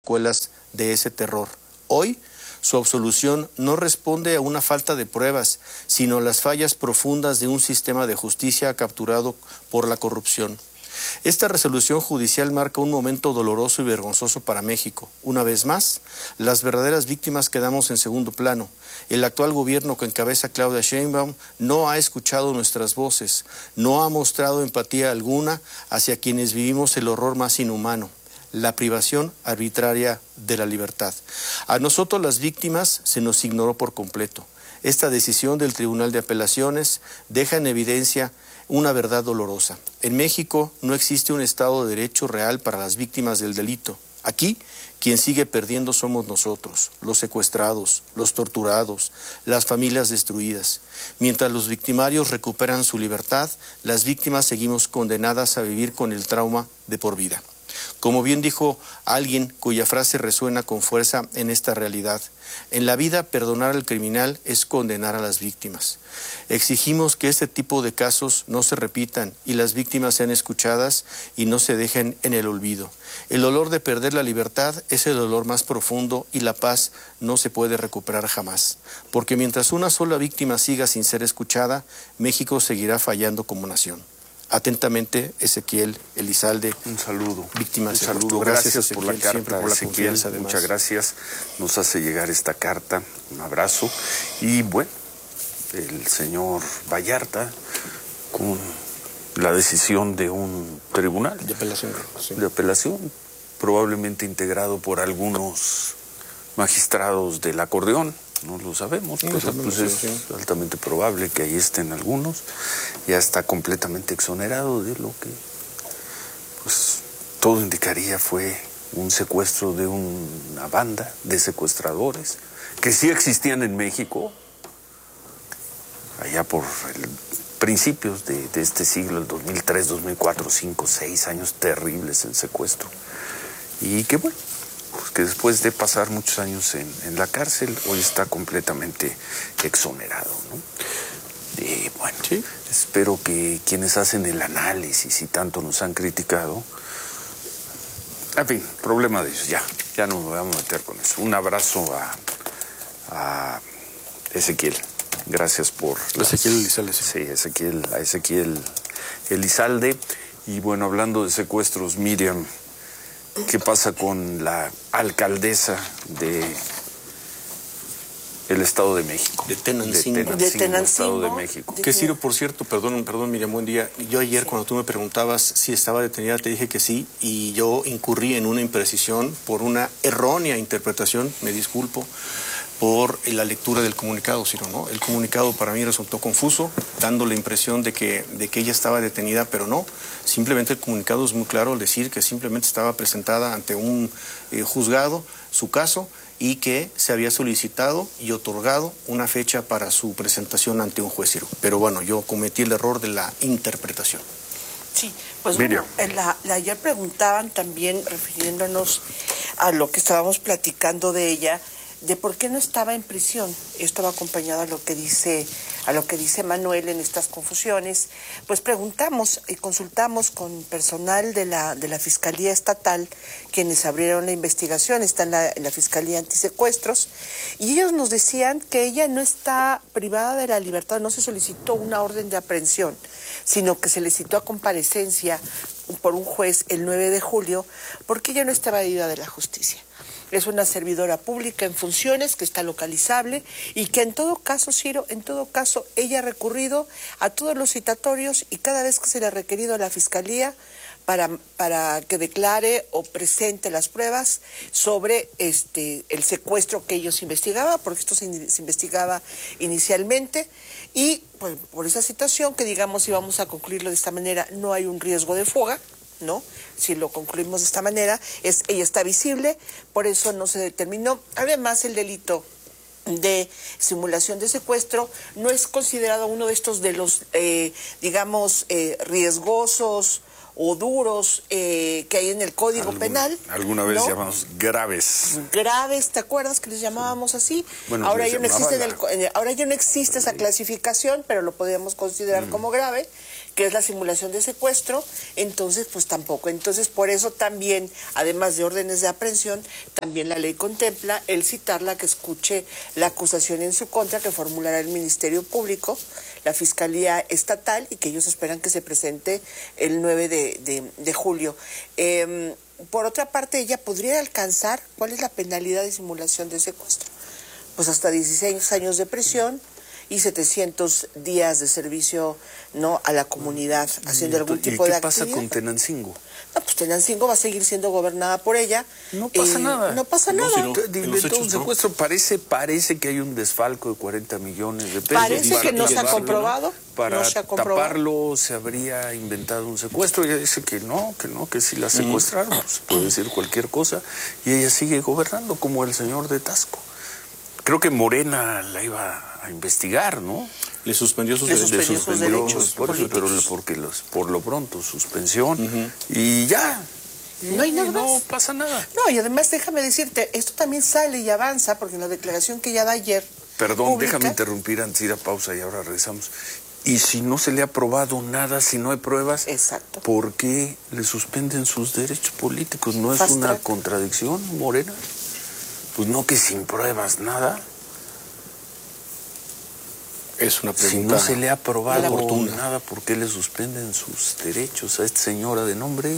secuelas de ese terror. Hoy, su absolución no responde a una falta de pruebas, sino a las fallas profundas de un sistema de justicia capturado por la corrupción. Esta resolución judicial marca un momento doloroso y vergonzoso para México. Una vez más, las verdaderas víctimas quedamos en segundo plano. El actual gobierno que encabeza Claudia Sheinbaum no ha escuchado nuestras voces, no ha mostrado empatía alguna hacia quienes vivimos el horror más inhumano, la privación arbitraria de la libertad. A nosotros las víctimas se nos ignoró por completo. Esta decisión del Tribunal de Apelaciones deja en evidencia una verdad dolorosa. En México no existe un Estado de Derecho real para las víctimas del delito. Aquí, quien sigue perdiendo somos nosotros, los secuestrados, los torturados, las familias destruidas. Mientras los victimarios recuperan su libertad, las víctimas seguimos condenadas a vivir con el trauma de por vida. Como bien dijo alguien cuya frase resuena con fuerza en esta realidad, en la vida perdonar al criminal es condenar a las víctimas. Exigimos que este tipo de casos no se repitan y las víctimas sean escuchadas y no se dejen en el olvido. El dolor de perder la libertad es el dolor más profundo y la paz no se puede recuperar jamás. Porque mientras una sola víctima siga sin ser escuchada, México seguirá fallando como nación. Atentamente, Ezequiel Elizalde. Un saludo. Víctima. Un saludo. Gracias por la carta, por la Ezequiel. Muchas gracias. Nos hace llegar esta carta. Un abrazo. Y bueno, el señor Vallarta, con la decisión de un tribunal de apelación, sí. De apelación, probablemente integrado por algunos magistrados del acordeón. No lo sabemos, pero pues es altamente probable que ahí estén algunos. Ya está completamente exonerado de lo que, pues, todo indicaría fue un secuestro de una banda de secuestradores que sí existían en México, allá por principios de este siglo, el 2003, 2004, 5, 6 años terribles en secuestro. Y que bueno, pues que después de pasar muchos años en la cárcel, hoy está completamente exonerado, ¿no? Y bueno, sí. Espero que quienes hacen el análisis y tanto nos han criticado, en fin, problema de ellos, ya no me vamos a meter con eso. Un abrazo a Ezequiel. Gracias por... Ezequiel Elizalde. Sí, a Ezequiel Elizalde. Y bueno, hablando de secuestros, Miriam, ¿qué pasa con la alcaldesa de el Estado de México? De Tenancingo, Estado de México. Que Ciro, por cierto, perdón, Miriam, buen día. Yo ayer cuando tú me preguntabas si estaba detenida, te dije que sí, y yo incurrí en una imprecisión por una errónea interpretación, me disculpo, por la lectura del comunicado, Ciro, ¿no? El comunicado para mí resultó confuso, dando la impresión de que ella estaba detenida, pero no. Simplemente el comunicado es muy claro al decir que simplemente estaba presentada ante un juzgado su caso y que se había solicitado y otorgado una fecha para su presentación ante un juez, Ciro. Pero bueno, yo cometí el error de la interpretación. Sí, pues bueno, ayer preguntaban también, refiriéndonos a lo que estábamos platicando de ella, de por qué no estaba en prisión. Esto va acompañado a lo que dice Manuel en estas confusiones. Pues preguntamos y consultamos con personal de la Fiscalía Estatal, quienes abrieron la investigación, está en la Fiscalía Antisecuestros, y ellos nos decían que ella no está privada de la libertad, no se solicitó una orden de aprehensión, sino que se le citó a comparecencia por un juez el 9 de julio, porque ella no está evadida de la justicia. Es una servidora pública en funciones que está localizable y que en todo caso, Ciro, ella ha recurrido a todos los citatorios y cada vez que se le ha requerido a la Fiscalía para que declare o presente las pruebas sobre el secuestro que ellos investigaban, porque esto se investigaba inicialmente, y pues, por esa situación que digamos, si vamos a concluirlo de esta manera, no hay un riesgo de fuga, ¿no? Si lo concluimos de esta manera, ella está visible, por eso no se determinó. Además, el delito de simulación de secuestro no es considerado uno de estos de los, riesgosos o duros que hay en el Código Penal. Alguna vez, ¿no?, llamamos graves. Graves, ¿te acuerdas que les llamábamos así? Bueno, ahora ya no existe esa clasificación, pero lo podríamos considerar como grave. que es la simulación de secuestro, entonces pues tampoco. Entonces por eso también, además de órdenes de aprehensión, también la ley contempla el citarla, que escuche la acusación en su contra que formulará el Ministerio Público, la Fiscalía Estatal, y que ellos esperan que se presente el 9 de julio. Por otra parte, ella podría alcanzar, ¿cuál es la penalidad de simulación de secuestro? Pues hasta 16 años de prisión y 700 días de servicio, ¿no?, a la comunidad, haciendo algún tipo de actividad. ¿Y qué pasa con Tenancingo? No, pues Tenancingo va a seguir siendo gobernada por ella. No pasa nada. No pasa nada. Inventó un secuestro. Parece que hay un desfalco de 40 millones de pesos. Parece que no se ha comprobado. Para no se ha comprobado. taparlo se habría inventado un secuestro. Ella dice que que si la secuestraron, pues puede decir cualquier cosa. Y ella sigue gobernando como el señor de Tasco. Creo que Morena la iba a investigar, ¿no? Le suspendió sus derechos por eso, pero por lo pronto, suspensión y ya. No hay nada más. No pasa nada. No, y además déjame decirte, esto también sale y avanza, porque en la declaración que ella da ayer... Perdón, déjame interrumpir antes de ir a pausa y ahora regresamos. Y si no se le ha probado nada, si no hay pruebas, exacto, ¿por qué le suspenden sus derechos políticos? ¿No es Fast una track. contradicción, Morena? Pues no, que sin pruebas nada. Es una pregunta. Si no se le ha probado nada, ¿por qué le suspenden sus derechos a esta señora de nombre?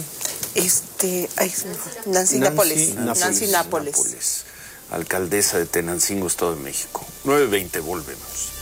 Nancy Nápoles. Alcaldesa de Tenancingo, Estado de México. 9:20, volvemos.